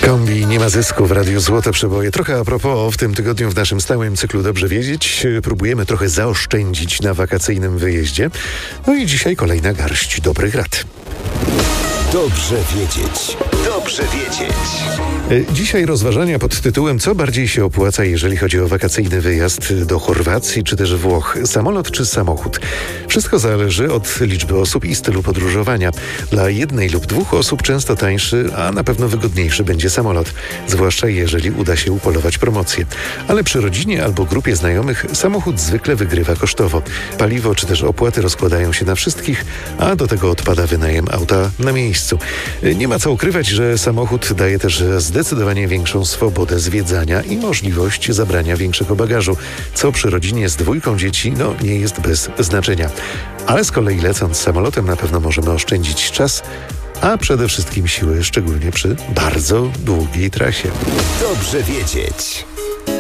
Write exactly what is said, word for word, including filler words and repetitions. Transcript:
Kombi nie ma zysku w Radiu Złote Przeboje. Trochę a propos, w tym tygodniu w naszym stałym cyklu Dobrze Wiedzieć próbujemy trochę zaoszczędzić na wakacyjnym wyjeździe. No i dzisiaj kolejna garść dobrych rad. Dobrze wiedzieć. Dobrze wiedzieć. Dzisiaj rozważania pod tytułem co bardziej się opłaca, jeżeli chodzi o wakacyjny wyjazd do Chorwacji czy też Włoch. Samolot czy samochód? Wszystko zależy od liczby osób i stylu podróżowania. Dla jednej lub dwóch osób często tańszy, a na pewno wygodniejszy będzie samolot. Zwłaszcza jeżeli uda się upolować promocję. Ale przy rodzinie albo grupie znajomych samochód zwykle wygrywa kosztowo. Paliwo czy też opłaty rozkładają się na wszystkich, a do tego odpada wynajem auta na miejscu. Nie ma co ukrywać, że samochód daje też zdecydowanie większą swobodę zwiedzania i możliwość zabrania większego bagażu, co przy rodzinie z dwójką dzieci no nie jest bez znaczenia. Ale z kolei lecąc samolotem na pewno możemy oszczędzić czas, a przede wszystkim siły, szczególnie przy bardzo długiej trasie. Dobrze wiedzieć.